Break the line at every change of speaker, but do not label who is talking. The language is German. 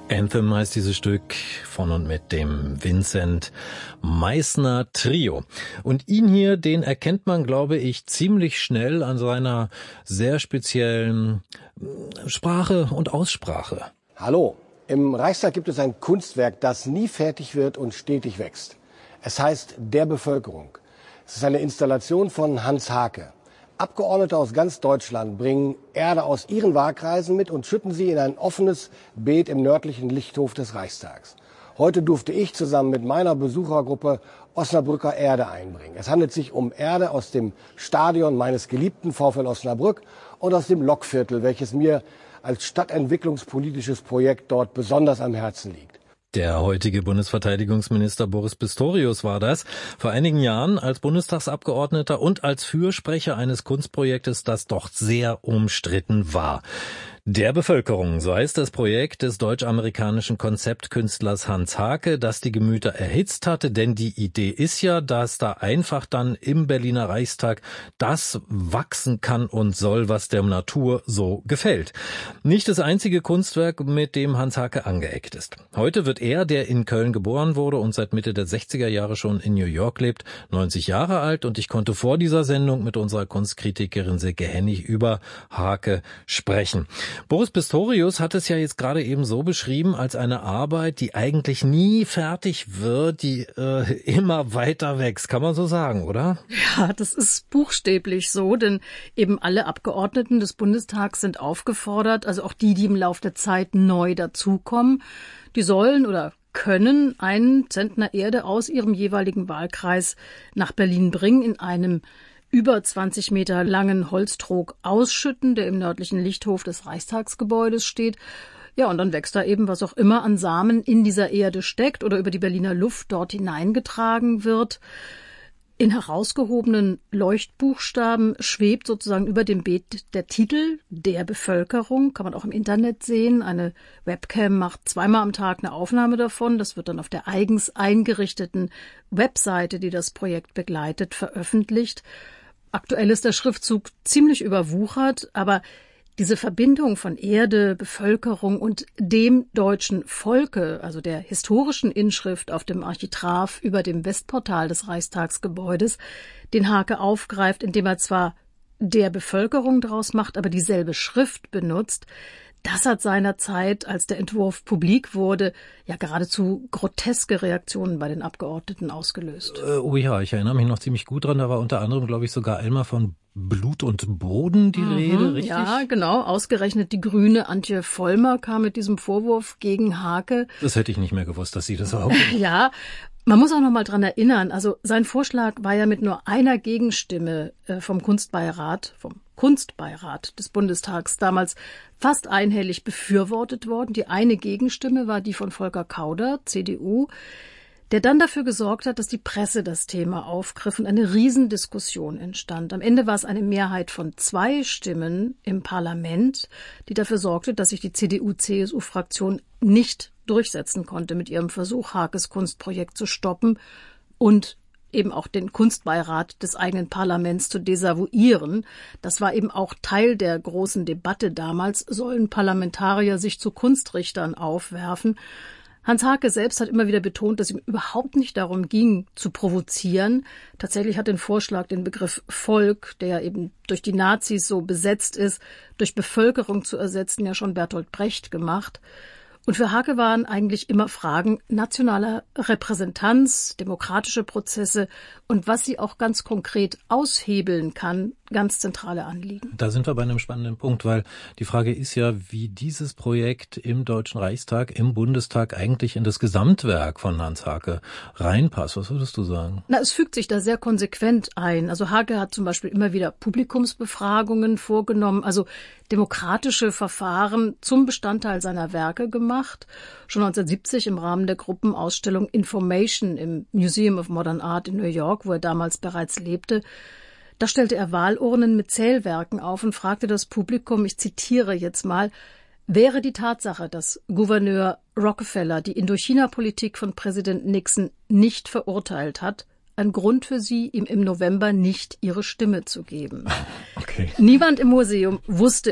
Anthem heißt dieses Stück von und mit dem Vincent Meissner Trio. Und ihn hier, den erkennt man, glaube ich, ziemlich schnell an seiner sehr speziellen Sprache und Aussprache.
Hallo, im Reichstag gibt es ein Kunstwerk, das nie fertig wird und stetig wächst. Es heißt Der Bevölkerung. Es ist eine Installation von Hans Haacke. Abgeordnete aus ganz Deutschland bringen Erde aus ihren Wahlkreisen mit und schütten sie in ein offenes Beet im nördlichen Lichthof des Reichstags. Heute durfte ich zusammen mit meiner Besuchergruppe Osnabrücker Erde einbringen. Es handelt sich um Erde aus dem Stadion meines geliebten VfL Osnabrück und aus dem Lokviertel, welches mir als stadtentwicklungspolitisches Projekt dort besonders am Herzen liegt.
Der heutige Bundesverteidigungsminister Boris Pistorius war das. Vor einigen Jahren als Bundestagsabgeordneter und als Fürsprecher eines Kunstprojektes, das doch sehr umstritten war. Der Bevölkerung, so heißt das Projekt des deutsch-amerikanischen Konzeptkünstlers Hans Haacke, das die Gemüter erhitzt hatte, denn die Idee ist ja, dass da einfach dann im Berliner Reichstag das wachsen kann und soll, was der Natur so gefällt. Nicht das einzige Kunstwerk, mit dem Hans Haacke angeeckt ist. Heute wird er, der in Köln geboren wurde und seit Mitte der 60er Jahre schon in New York lebt, 90 Jahre alt, und ich konnte vor dieser Sendung mit unserer Kunstkritikerin Silke Hennig über Haacke sprechen. Boris Pistorius hat es ja jetzt gerade eben so beschrieben als eine Arbeit, die eigentlich nie fertig wird, die immer weiter wächst. Kann man so sagen, oder?
Ja, das ist buchstäblich so, denn eben alle Abgeordneten des Bundestags sind aufgefordert, also auch die im Laufe der Zeit neu dazukommen, die sollen oder können einen Zentner Erde aus ihrem jeweiligen Wahlkreis nach Berlin bringen, in einem über 20 Meter langen Holztrog ausschütten, der im nördlichen Lichthof des Reichstagsgebäudes steht. Ja, und dann wächst da eben, was auch immer an Samen in dieser Erde steckt oder über die Berliner Luft dort hineingetragen wird. In herausgehobenen Leuchtbuchstaben schwebt sozusagen über dem Beet der Titel Der Bevölkerung, kann man auch im Internet sehen. Eine Webcam macht zweimal am Tag eine Aufnahme davon. Das wird dann auf der eigens eingerichteten Webseite, die das Projekt begleitet, veröffentlicht. Aktuell ist der Schriftzug ziemlich überwuchert, aber diese Verbindung von Erde, Bevölkerung und dem deutschen Volke, also der historischen Inschrift auf dem Architrav über dem Westportal des Reichstagsgebäudes, den Haacke aufgreift, indem er zwar der Bevölkerung daraus macht, aber dieselbe Schrift benutzt, das hat seinerzeit, als der Entwurf publik wurde, ja geradezu groteske Reaktionen bei den Abgeordneten ausgelöst.
Oh ja, ich erinnere mich noch ziemlich gut dran. Da war unter anderem, glaube ich, sogar einmal von Blut und Boden die Rede, richtig?
Ja, genau. Ausgerechnet die Grüne Antje Vollmer kam mit diesem Vorwurf gegen Haacke.
Das hätte ich nicht mehr gewusst, dass sie das auch.
Ja, man muss auch noch mal dran erinnern, also sein Vorschlag war ja mit nur einer Gegenstimme vom Kunstbeirat des Bundestags damals fast einhellig befürwortet worden. Die eine Gegenstimme war die von Volker Kauder, CDU, der dann dafür gesorgt hat, dass die Presse das Thema aufgriff und eine Riesendiskussion entstand. Am Ende war es eine Mehrheit von 2 Stimmen im Parlament, die dafür sorgte, dass sich die CDU-CSU-Fraktion nicht durchsetzen konnte mit ihrem Versuch, Haackes Kunstprojekt zu stoppen und eben auch den Kunstbeirat des eigenen Parlaments zu desavouieren. Das war eben auch Teil der großen Debatte damals. Sollen Parlamentarier sich zu Kunstrichtern aufwerfen? Hans Haacke selbst hat immer wieder betont, dass ihm überhaupt nicht darum ging, zu provozieren. Tatsächlich hat den Vorschlag, den Begriff Volk, der eben durch die Nazis so besetzt ist, durch Bevölkerung zu ersetzen, ja schon Bertolt Brecht gemacht. Und für Haacke waren eigentlich immer Fragen nationaler Repräsentanz, demokratische Prozesse und was sie auch ganz konkret aushebeln kann, ganz zentrale Anliegen.
Da sind wir bei einem spannenden Punkt, weil die Frage ist ja, wie dieses Projekt im Deutschen Reichstag, im Bundestag eigentlich in das Gesamtwerk von Hans Haacke reinpasst. Was würdest du sagen?
Na, es fügt sich da sehr konsequent ein. Also Haacke hat zum Beispiel immer wieder Publikumsbefragungen vorgenommen, also demokratische Verfahren zum Bestandteil seiner Werke gemacht. Schon 1970 im Rahmen der Gruppenausstellung Information im Museum of Modern Art in New York, wo er damals bereits lebte. Da stellte er Wahlurnen mit Zählwerken auf und fragte das Publikum, ich zitiere jetzt mal, wäre die Tatsache, dass Gouverneur Rockefeller die Indochina-Politik von Präsident Nixon nicht verurteilt hat, ein Grund für sie, ihm im November nicht ihre Stimme zu geben.
Okay.
Niemand im Museum wusste